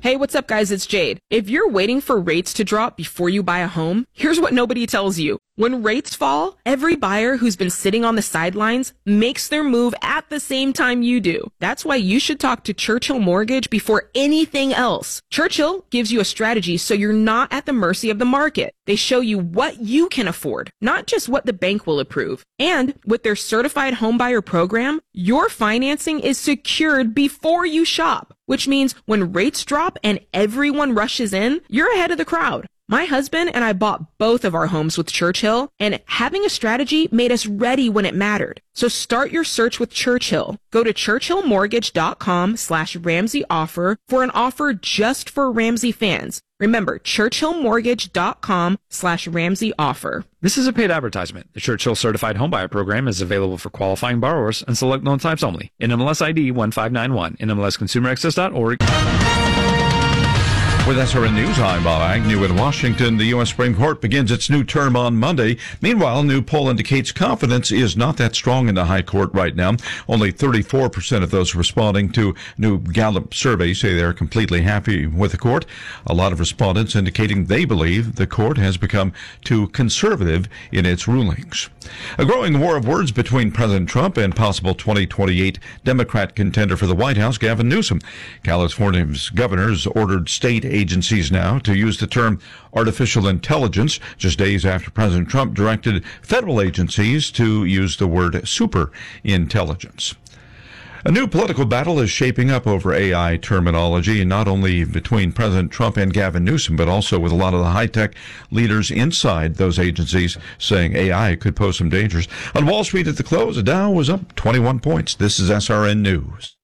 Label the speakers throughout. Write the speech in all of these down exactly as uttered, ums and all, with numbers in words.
Speaker 1: Hey, what's up, guys? It's Jade. If you're waiting for rates to drop before you buy a home, here's what nobody tells you. When rates fall, every buyer who's been sitting on the sidelines makes their move at the same time you do. That's why you should talk to Churchill Mortgage before anything else. Churchill gives you a strategy so you're not at the mercy of the market. They show you what you can afford, not just what the bank will approve. And with their certified homebuyer program, your financing is secured before you shop, which means when rates drop and everyone rushes in, you're ahead of the crowd. My husband and I bought both of our homes with Churchill, and having a strategy made us ready when it mattered. So start your search with Churchill. Go to churchillmortgage.com slash Ramsey offer for an offer just for Ramsey fans. Remember, churchillmortgage.com slash Ramsey offer.
Speaker 2: This is a paid advertisement. The Churchill Certified Homebuyer Program is available for qualifying borrowers and select loan types only. N M L S I D one five nine one, N M L S consumer access dot org.
Speaker 3: With S R N News, I'm Bob Agnew in Washington. The U S Supreme Court begins its new term on Monday. Meanwhile, a new poll indicates confidence is not that strong in the High Court right now. Only thirty-four percent of those responding to new Gallup survey say they're completely happy with the court. A lot of respondents indicating they believe the court has become too conservative in its rulings. A growing war of words between President Trump and possible twenty twenty-eight Democrat contender for the White House, Gavin Newsom. California's governors ordered state agencies now to use the term artificial intelligence, just days after President Trump directed federal agencies to use the word super intelligence. A new political battle is shaping up over A I terminology, not only between President Trump and Gavin Newsom, but also with a lot of the high-tech leaders inside those agencies saying A I could pose some dangers. On Wall Street at the close, the Dow was up twenty-one points. This is S R N News.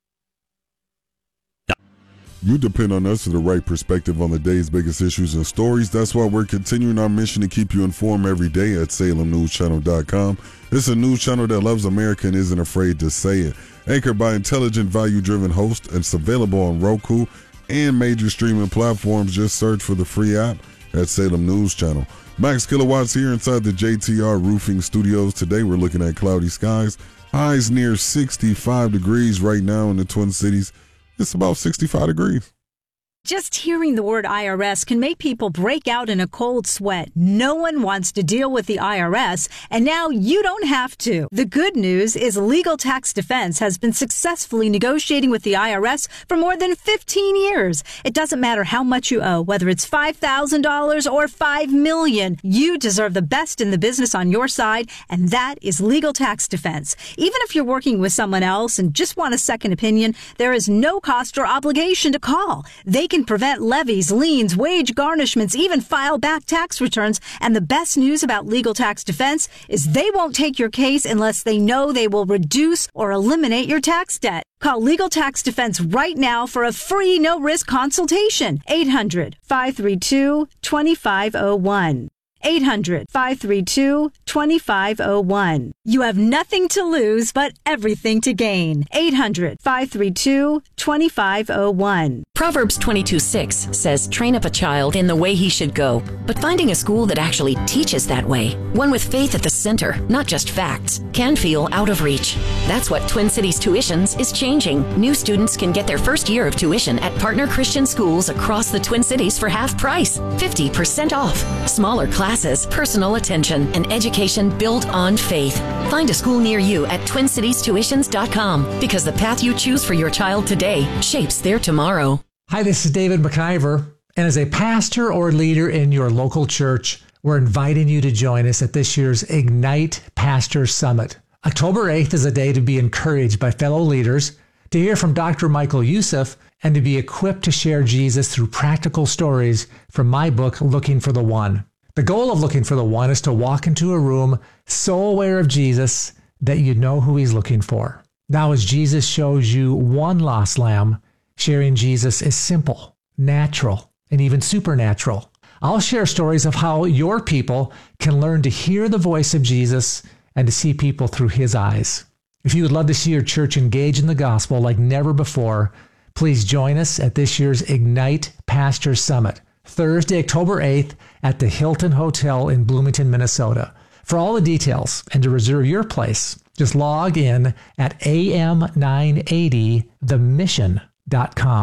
Speaker 4: You depend on us for the right perspective on the day's biggest issues and stories. That's why we're continuing our mission to keep you informed every day at Salem News Channel dot com. It's a news channel that loves America and isn't afraid to say it. Anchored by intelligent, value-driven hosts, it's available on Roku and major streaming platforms. Just search for the free app at Salem News Channel. Max Kilowatts here inside the J T R Roofing Studios. Today we're looking at cloudy skies. Highs near sixty-five degrees right now in the Twin Cities. It's about sixty-five degrees.
Speaker 5: Just hearing the word I R S can make people break out in a cold sweat. No one wants to deal with the I R S, and now you don't have to. The good news is Legal Tax Defense has been successfully negotiating with the I R S for more than fifteen years. It doesn't matter how much you owe, whether it's five thousand dollars or five million dollars. You deserve the best in the business on your side, and that is Legal Tax Defense. Even if you're working with someone else and just want a second opinion, there is no cost or obligation to call. They can prevent levies, liens, wage garnishments, even file back tax returns. And the best news about Legal Tax Defense is they won't take your case unless they know they will reduce or eliminate your tax debt. Call Legal Tax Defense right now for a free no-risk consultation. eight hundred, five three two, two five zero one. eight hundred, five three two, two five zero one. You have nothing to lose but everything to gain. eight hundred, five three two, two five zero one.
Speaker 6: Proverbs twenty-two six says, train up a child in the way he should go. But finding a school that actually teaches that way, one with faith at the center, not just facts, can feel out of reach. That's what Twin Cities Tuitions is changing. New students can get their first year of tuition at partner Christian schools across the Twin Cities for half price, fifty percent off. Smaller classes, personal attention, and education built on faith. Find a school near you at twin cities tuitions dot com, because the path you choose for your child today shapes their tomorrow.
Speaker 7: Hi, this is David McIver, and as a pastor or leader in your local church, we're inviting you to join us at this year's Ignite Pastor Summit. October eighth is a day to be encouraged by fellow leaders, to hear from Doctor Michael Youssef, and to be equipped to share Jesus through practical stories from my book, Looking for the One. The goal of Looking for the One is to walk into a room so aware of Jesus that you know who he's looking for. Now, as Jesus shows you one lost lamb, sharing Jesus is simple, natural, and even supernatural. I'll share stories of how your people can learn to hear the voice of Jesus and to see people through his eyes. If you would love to see your church engage in the gospel like never before, please join us at this year's Ignite Pastor Summit, Thursday, October eighth at the Hilton Hotel in Bloomington, Minnesota. For all the details and to reserve your place, just log in at A M nine eighty the mission dot com.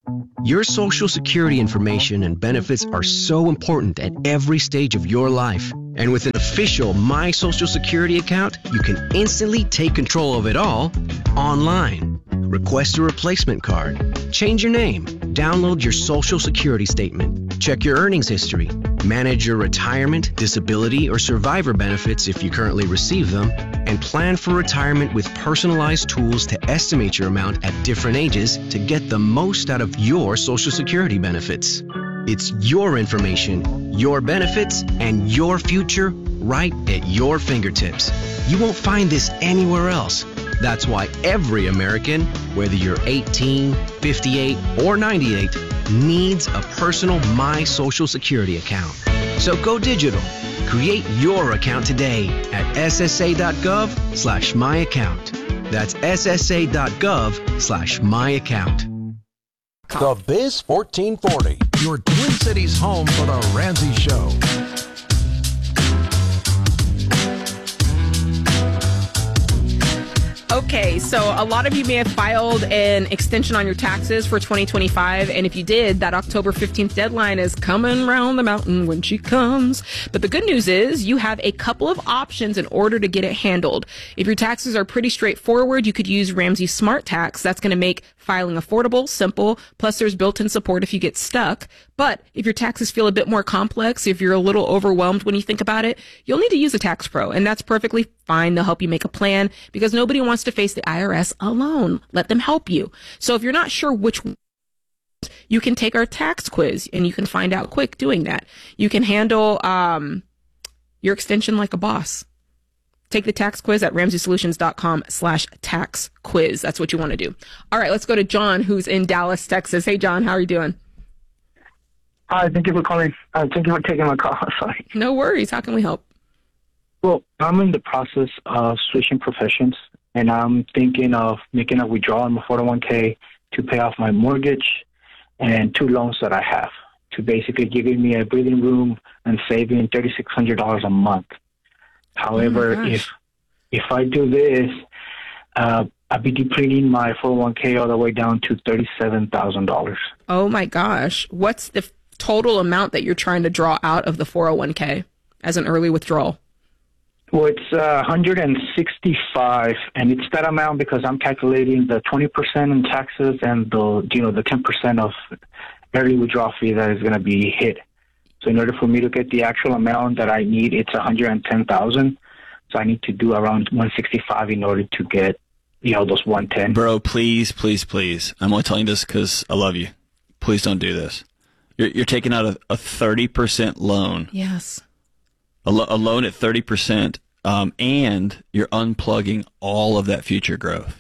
Speaker 8: Your Social Security information and benefits are so important at every stage of your life. And with an official My Social Security account, you can instantly take control of it all online. Request a replacement card, change your name, download your Social Security statement, check your earnings history, manage your retirement, disability, or survivor benefits if you currently receive them, and plan for retirement with personalized tools to estimate your amount at different ages to get the most out of your Social Security benefits. It's your information, your benefits, and your future right at your fingertips. You won't find this anywhere else. That's why every American, whether you're eighteen, fifty-eight, or ninety-eight, needs a personal My Social Security account. So go digital. Create your account today at ssa.gov slash my account. That's ssa.gov slash my account.
Speaker 9: The Biz fourteen forty, your Twin Cities home for the Ramsey Show.
Speaker 1: Okay, so a lot of you may have filed an extension on your taxes for twenty twenty-five, and if you did, that October fifteenth deadline is coming round the mountain when she comes. But the good news is you have a couple of options in order to get it handled. If your taxes are pretty straightforward, you could use Ramsey Smart Tax. That's going to make filing affordable, simple, plus there's built-in support if you get stuck. But if your taxes feel a bit more complex, if you're a little overwhelmed when you think about it, you'll need to use a tax pro, and that's perfectly fine. They'll help you make a plan because nobody wants to face the I R S alone. Let them help you. So if you're not sure which one, you can take our tax quiz and you can find out quick doing that. You can handle um, your extension like a boss. Take the tax quiz at ramseysolutions.com slash tax quiz. That's what you want to do. All right, let's go to John, who's in Dallas, Texas. Hey, John, how are you doing?
Speaker 10: Hi, thank you for calling. Uh, thank you for taking my call. Sorry.
Speaker 1: No worries. How can we help?
Speaker 10: Well, I'm in the process of switching professions, and I'm thinking of making a withdrawal in my four oh one k to pay off my mortgage and two loans that I have, to basically giving me a breathing room and saving three thousand six hundred dollars a month. However,
Speaker 1: oh
Speaker 10: if if I do this, uh, I'll be depleting my four oh one k all the way down to thirty-seven thousand dollars.
Speaker 1: Oh, my gosh. What's the f- total amount that you're trying to draw out of the four oh one k as an early withdrawal?
Speaker 10: Well, it's uh, one hundred sixty-five, and it's that amount because I'm calculating the twenty percent in taxes and the you know the ten percent of early withdrawal fee that is going to be hit. So in order for me to get the actual amount that I need, it's one hundred ten thousand. So I need to do around one hundred sixty-five in order to get you know those one hundred ten.
Speaker 11: Bro, please, please, please. I'm only telling you this because I love you. Please don't do this. You're, you're taking out a, a thirty percent loan.
Speaker 1: Yes.
Speaker 11: A, lo- a loan at thirty percent, um, and you're unplugging all of that future growth.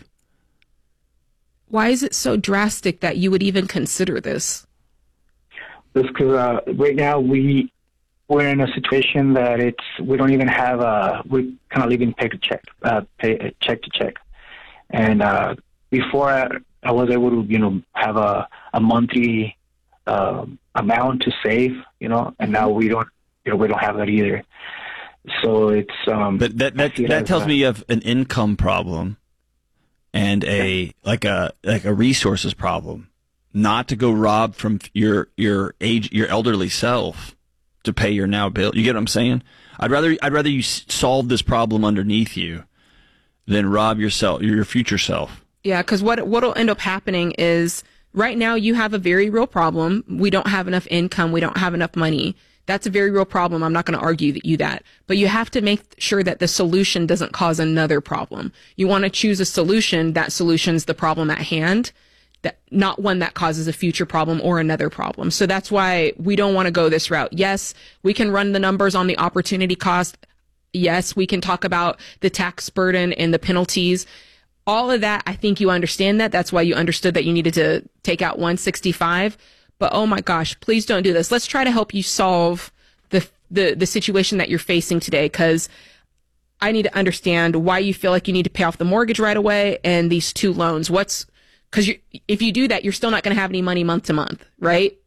Speaker 1: Why is it so drastic that you would even consider this?
Speaker 10: Just because uh, right now we we're in a situation that it's we don't even have a we're kind of living pay to check, uh, pay check to check, and uh, before I, I was able to you know have a a monthly uh, amount to save, you know, and now we don't you know we don't have that either. So it's um.
Speaker 11: But that that that tells me you have an income problem, and a like a like a resources problem. Not to go rob from your your age your elderly self to pay your now bill. You get what I'm saying? I'd rather I'd rather you solve this problem underneath you than rob yourself your future self.
Speaker 1: Yeah, because what what'll end up happening is right now you have a very real problem. We don't have enough income. We don't have enough money. That's a very real problem. I'm not going to argue that you that, but you have to make sure that the solution doesn't cause another problem. You want to choose a solution. That solution's the problem at hand. That, not one that causes a future problem or another problem. So that's why we don't want to go this route. Yes, we can run the numbers on the opportunity cost. Yes, we can talk about the tax burden and the penalties. All of that, I think you understand that. That's why you understood that you needed to take out one hundred sixty-five. But oh my gosh, please don't do this. Let's try to help you solve the the, the situation that you're facing today, because I need to understand why you feel like you need to pay off the mortgage right away and these two loans. What's Because if you do that, you're still not going to have any money month to month, right?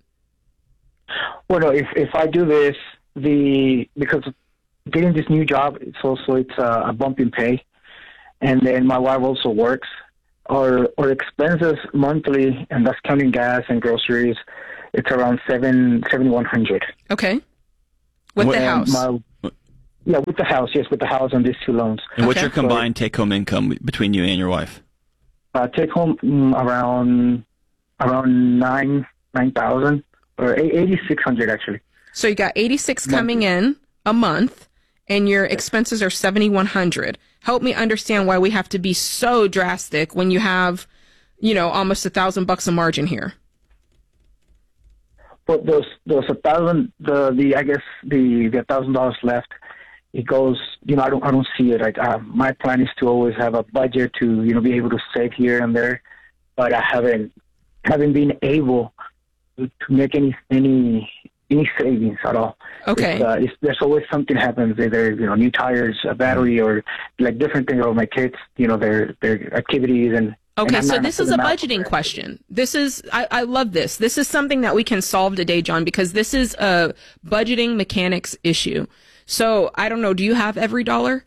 Speaker 10: Well, no, if if I do this, the because getting this new job, it's also it's a, a bump in pay, and then my wife also works. our our expenses monthly, and that's counting gas and groceries, it's around seven seventy one hundred.
Speaker 1: Okay. With
Speaker 10: and
Speaker 1: the house.
Speaker 10: My, yeah, with the house. Yes, with the house and these two loans.
Speaker 11: And what's
Speaker 1: Okay.
Speaker 11: your combined take-home income between you and your wife?
Speaker 10: Uh, take home mm, around around nine nine thousand or eighty six hundred actually.
Speaker 1: So you got eighty-six coming in a month, and your expenses are seventy-one hundred. Help me understand why we have to be so drastic when you have, you know, almost a thousand bucks a margin here.
Speaker 10: But those those a thousand the the I guess the the thousand dollars left. It goes, you know, I don't I don't see it. Like uh, my plan is to always have a budget to, you know, be able to save here and there, but I haven't haven't been able to, to make any any any savings at all.
Speaker 1: Okay.
Speaker 10: It's, uh, it's, there's always something happens. Either, you know, new tires, a battery, or like different things of my kids. You know, their their activities and.
Speaker 1: Okay,
Speaker 10: and
Speaker 1: so
Speaker 10: not
Speaker 1: this is a
Speaker 10: them out
Speaker 1: budgeting
Speaker 10: there.
Speaker 1: question. This is, I, I love this. This is something that we can solve today, John, because this is a budgeting mechanics issue. So I don't know. Do you have Every Dollar?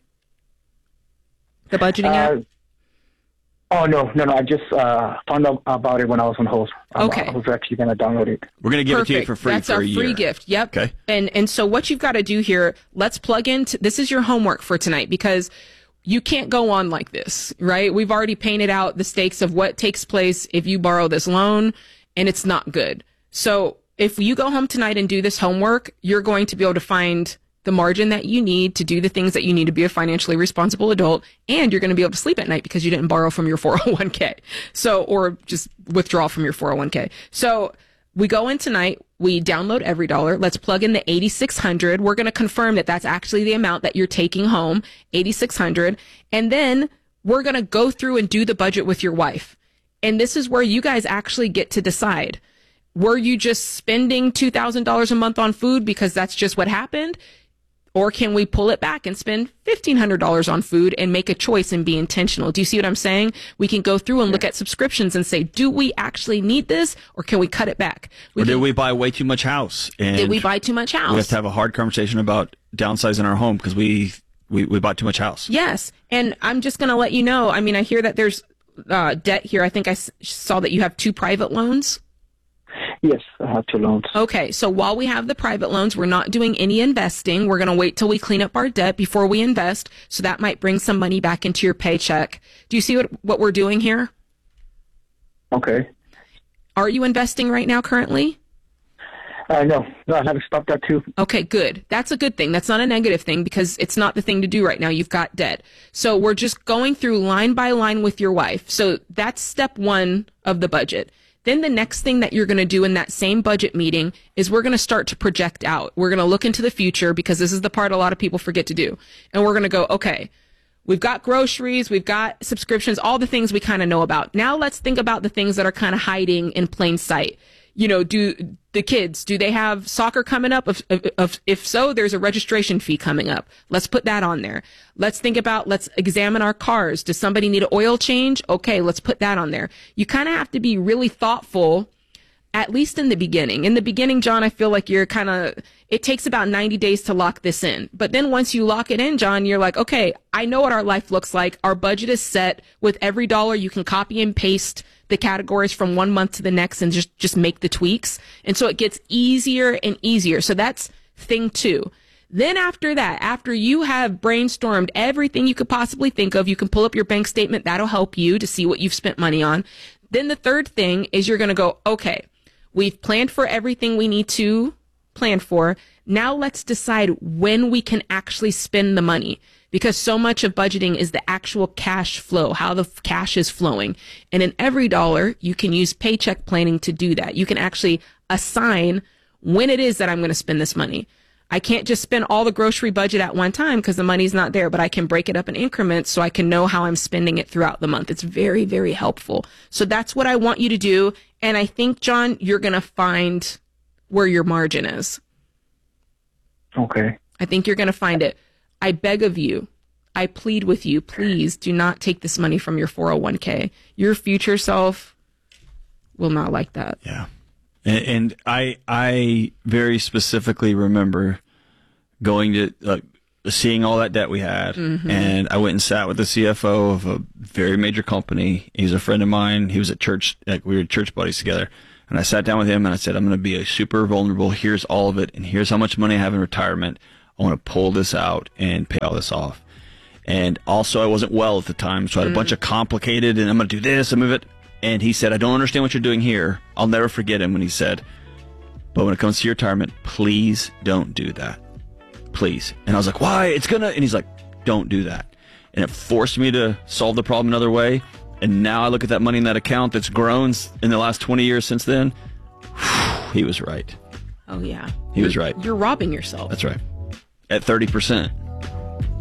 Speaker 1: The budgeting
Speaker 10: Uh,
Speaker 1: app?
Speaker 10: Oh no, no, no! I just uh, found out about it when I was on hold. Um,
Speaker 1: Okay.
Speaker 10: I was actually gonna download it.
Speaker 11: We're going to give
Speaker 1: Perfect.
Speaker 11: it to you for free
Speaker 1: That's
Speaker 11: for
Speaker 1: our
Speaker 11: a year.
Speaker 1: free gift. Yep.
Speaker 11: Okay.
Speaker 1: And and so what you've got to do here, let's plug into this is your homework for tonight, because you can't go on like this, right? We've already painted out the stakes of what takes place if you borrow this loan, and it's not good. So if you go home tonight and do this homework, you're going to be able to find the margin that you need to do the things that you need to be a financially responsible adult, and you're going to be able to sleep at night because you didn't borrow from your four oh one k. So, or just withdraw from your four oh one k. So we go in tonight, we download Every Dollar. Let's plug in the eighty-six hundred. We're going to confirm that that's actually the amount that you're taking home, eighty-six hundred. And then we're going to go through and do the budget with your wife. And this is where you guys actually get to decide. Were you just spending two thousand dollars a month on food because that's just what happened? Or can we pull it back and spend fifteen hundred dollars on food and make a choice and be intentional? Do you see what I'm saying? We can go through and look at subscriptions and say, do we actually need this, or can we cut it back? We
Speaker 11: Or did
Speaker 1: can-
Speaker 11: we buy way too much house? And
Speaker 1: Did we buy too much house?
Speaker 11: We have to have a hard conversation about downsizing our home because we, we, we bought too much house.
Speaker 1: Yes. And I'm just going to let you know, I mean, I hear that there's uh, debt here. I think I s- saw that you have two private loans.
Speaker 10: Yes, I have two loans.
Speaker 1: Okay, so while we have the private loans, we're not doing any investing. We're going to wait till we clean up our debt before we invest, so that might bring some money back into your paycheck. Do you see what, what we're doing here?
Speaker 10: Okay.
Speaker 1: Are you investing right now currently?
Speaker 10: Uh, no, no, I haven't stopped that too.
Speaker 1: Okay, good. That's a good thing. That's not a negative thing because it's not the thing to do right now. You've got debt. So we're just going through line by line with your wife. So that's step one of the budget. Then the next thing that you're going to do in that same budget meeting is we're going to start to project out. We're going to look into the future because this is the part a lot of people forget to do. And we're going to go, okay, we've got groceries, we've got subscriptions, all the things we kind of know about. Now let's think about the things that are kind of hiding in plain sight. You know, do the kids, do they have soccer coming up? If, if, if so, there's a registration fee coming up. Let's put that on there. Let's think about, let's examine our cars. Does somebody need an oil change? Okay, let's put that on there. You kind of have to be really thoughtful, at least in the beginning. In the beginning, John, I feel like you're kind of, it takes about ninety days to lock this in. But then once you lock it in, John, you're like, okay, I know what our life looks like. Our budget is set. With every dollar, you can copy and paste the categories from one month to the next and just, just make the tweaks. And so it gets easier and easier. So that's thing two. Then after that, after you have brainstormed everything you could possibly think of, you can pull up your bank statement. That'll help you to see what you've spent money on. Then the third thing is you're going to go, okay, we've planned for everything we need to plan for. Now let's decide when we can actually spend the money, because so much of budgeting is the actual cash flow, how the cash is flowing. And in Every Dollar, you can use paycheck planning to do that. You can actually assign when it is that I'm going to spend this money. I can't just spend all the grocery budget at one time because the money's not there, but I can break it up in increments so I can know how I'm spending it throughout the month. It's very, very helpful. So that's what I want you to do. And I think, John, you're going to find where your margin is.
Speaker 10: Okay.
Speaker 1: I think you're going to find it. I beg of you, I plead with you, please do not take this money from your four oh one k. Your future self will not like that.
Speaker 11: Yeah. And, and I I very specifically remember going to uh, seeing all that debt we had,
Speaker 1: Mhm.
Speaker 11: and I went and sat with the C F O of a very major company. He's a friend of mine. He was at church, like we were church buddies together. And I sat down with him and I said, I'm going to be a super vulnerable. Here's all of it. And here's how much money I have in retirement. I want to pull this out and pay all this off. And also I wasn't well at the time. So I had a bunch of complicated, and I'm going to do this and move it. And he said, I don't understand what you're doing here. I'll never forget him when he said, but when it comes to your retirement, please don't do that. Please. And I was like, why? It's going to, and he's like, don't do that. And it forced me to solve the problem another way. And now I look at that money in that account that's grown in the last twenty years since then. He was right.
Speaker 1: Oh, yeah.
Speaker 11: He was right.
Speaker 1: You're robbing yourself.
Speaker 11: That's right. At thirty percent.